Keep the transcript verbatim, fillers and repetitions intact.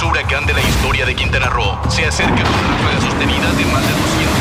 huracán de la historia de Quintana Roo se acerca con ráfagas sostenidas de más de doscientos